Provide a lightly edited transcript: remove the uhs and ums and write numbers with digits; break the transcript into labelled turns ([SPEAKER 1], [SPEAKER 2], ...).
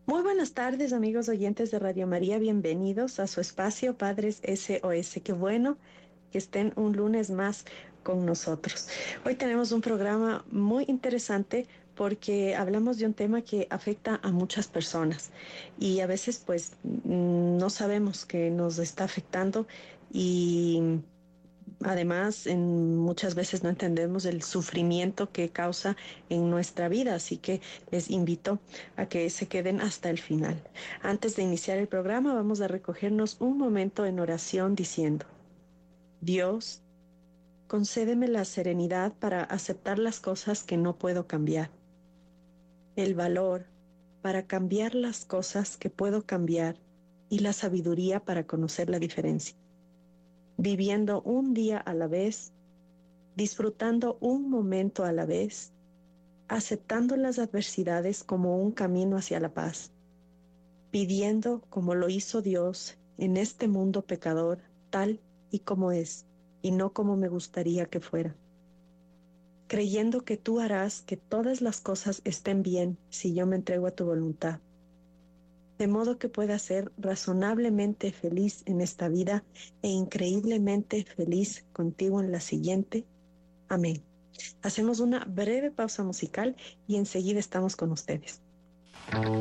[SPEAKER 1] Muy buenas tardes, amigos oyentes de Radio María. Bienvenidos a su espacio Padres SOS. Qué bueno que estén un lunes más con nosotros. Hoy tenemos un programa muy interesante porque hablamos de un tema que afecta a muchas personas y a veces pues no sabemos que nos está afectando y además, muchas veces no entendemos el sufrimiento que causa en nuestra vida, así que les invito a que se queden hasta el final. Antes de iniciar el programa, vamos a recogernos un momento en oración diciendo: Dios, concédeme la serenidad para aceptar las cosas que no puedo cambiar, el valor para cambiar las cosas que puedo cambiar y la sabiduría para conocer la diferencia, viviendo un día a la vez, disfrutando un momento a la vez, aceptando las adversidades como un camino hacia la paz, pidiendo como lo hizo Dios en este mundo pecador, tal y como es, y no como me gustaría que fuera, creyendo que tú harás que todas las cosas estén bien si yo me entrego a tu voluntad, de modo que pueda ser razonablemente feliz en esta vida e increíblemente feliz contigo en la siguiente. Amén. Hacemos una breve pausa musical y enseguida estamos con ustedes.